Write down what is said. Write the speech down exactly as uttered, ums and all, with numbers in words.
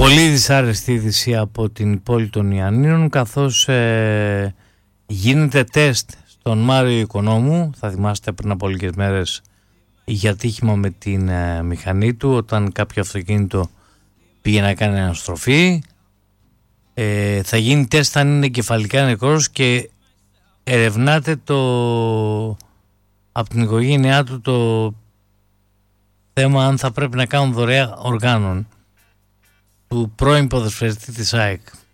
Πολύ δυσάρεστη είδηση από την πόλη των Ιαννίνων, καθώς ε, γίνεται τεστ στον Μάριο Οικονόμου. Θα θυμάστε πριν από λίγες μέρες είχε ατύχημα με την ε, μηχανή του όταν κάποιο αυτοκίνητο πήγε να κάνει αναστροφή. Ε, θα γίνει τεστ αν είναι κεφαλικά νεκρός και ερευνάται το, από την οικογένειά του το θέμα αν θα πρέπει να κάνουν δωρεά οργάνων του πρώην ποδοσφαιριστή της ΑΕΚ.